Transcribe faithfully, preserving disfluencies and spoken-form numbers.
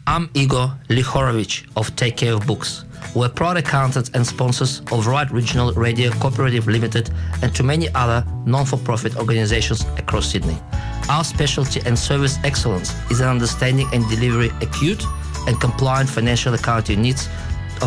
I'm Igor Lihorovich of Take Care of Books. We're proud accountants and sponsors of Right Regional Radio Cooperative Limited and to many other non-for-profit organizations across Sydney. Our specialty and service excellence is in understanding and delivering acute and compliant financial accounting needs